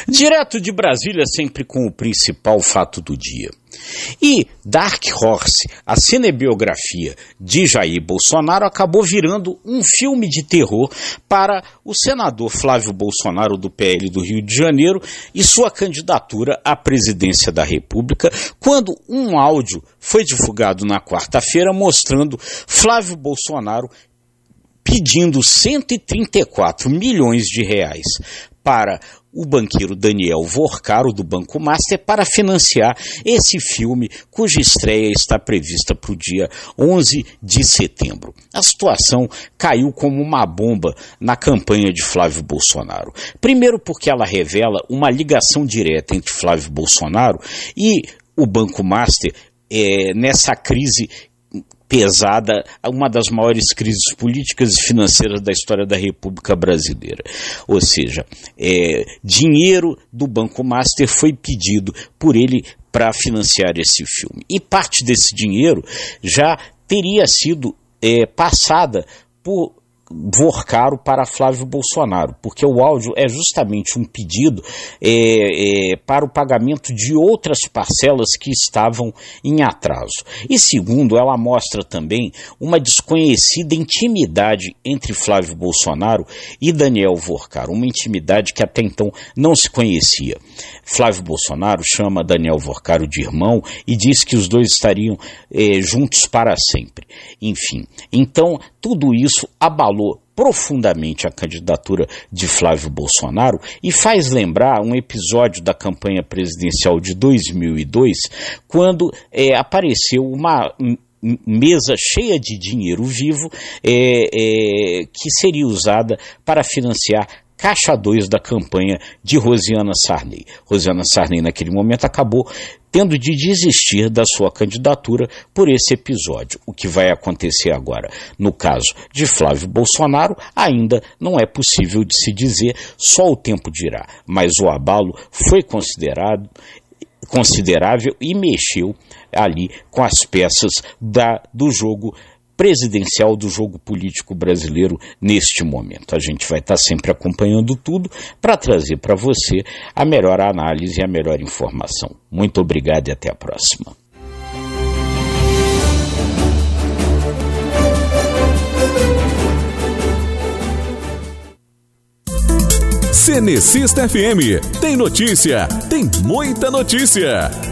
Direto de Brasília, sempre com o principal fato do dia. E Dark Horse, a cinebiografia de Jair Bolsonaro, acabou virando um filme de terror para o senador Flávio Bolsonaro, do PL do Rio de Janeiro, e sua candidatura à presidência da República, quando um áudio foi divulgado na quarta-feira mostrando Flávio Bolsonaro pedindo 134 milhões de reais para o banqueiro Daniel Vorcaro, do Banco Master, para financiar esse filme, cuja estreia está prevista para o dia 11 de setembro. A situação caiu como uma bomba na campanha de Flávio Bolsonaro. Primeiro porque ela revela uma ligação direta entre Flávio Bolsonaro e o Banco Master nessa crise pesada, uma das maiores crises políticas e financeiras da história da República Brasileira. Ou seja, dinheiro do Banco Master foi pedido por ele para financiar esse filme. E parte desse dinheiro já teria sido passada por Vorcaro para Flávio Bolsonaro, porque o áudio é justamente um pedido para o pagamento de outras parcelas que estavam em atraso. E segundo, ela mostra também uma desconhecida intimidade entre Flávio Bolsonaro e Daniel Vorcaro, uma intimidade que até então não se conhecia. Flávio Bolsonaro chama Daniel Vorcaro de irmão e diz que os dois estariam juntos para sempre. Enfim, então tudo isso abalou profundamente a candidatura de Flávio Bolsonaro e faz lembrar um episódio da campanha presidencial de 2002, quando apareceu uma mesa cheia de dinheiro vivo que seria usada para financiar Caixa 2 da campanha de Rosiana Sarney. Rosiana Sarney, naquele momento, acabou tendo de desistir da sua candidatura por esse episódio. O que vai acontecer agora, no caso de Flávio Bolsonaro, ainda não é possível de se dizer, só o tempo dirá. Mas o abalo foi considerável e mexeu ali com as peças do jogo presidencial, do jogo político brasileiro neste momento. A gente vai estar sempre acompanhando tudo para trazer para você a melhor análise e a melhor informação. Muito obrigado e até a próxima. Cenecista FM, tem notícia, tem muita notícia.